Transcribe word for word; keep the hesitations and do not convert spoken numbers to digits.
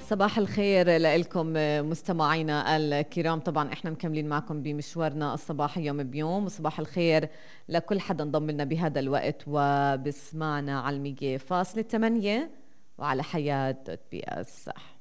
صباح الخير لكم مستمعينا الكرام. طبعا احنا مكملين معكم بمشوارنا الصباحي يوم بيوم، وصباح الخير لكل حدا انضم لنا بهذا الوقت وبسمعنا على المية فاصلة ثمانية وعلى حياة دوت بي اس.